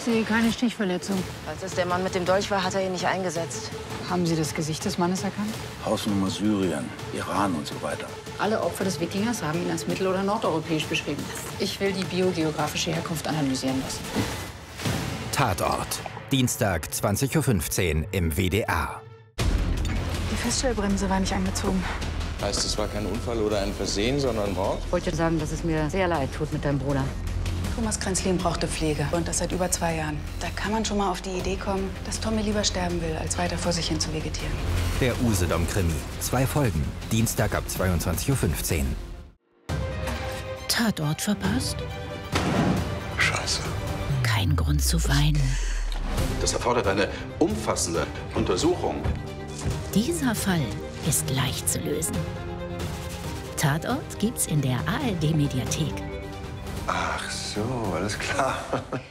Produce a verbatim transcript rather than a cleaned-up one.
Ich sehe keine Stichverletzung. Als es der Mann mit dem Dolch war, hat er ihn nicht eingesetzt. Haben Sie das Gesicht des Mannes erkannt? Hausnummer Syrien, Iran und so weiter. Alle Opfer des Wikingers haben ihn als mittel- oder nordeuropäisch beschrieben. Ich will die biogeografische Herkunft analysieren lassen. Tatort. Dienstag, zwanzig Uhr fünfzehn im W D R. Die Feststellbremse war nicht angezogen. Heißt, es war kein Unfall oder ein Versehen, sondern Mord? Ich wollte sagen, dass es mir sehr leid tut mit deinem Bruder. Thomas Kränzlin brauchte Pflege und das seit über zwei Jahren. Da kann man schon mal auf die Idee kommen, dass Tommy lieber sterben will, als weiter vor sich hin zu vegetieren. Der Usedom-Krimi. Zwei Folgen. Dienstag ab zweiundzwanzig Uhr fünfzehn. Tatort verpasst? Scheiße. Kein Grund zu weinen. Das erfordert eine umfassende Untersuchung. Dieser Fall ist leicht zu lösen. Tatort gibt's in der A R D-Mediathek. Ach so, alles klar.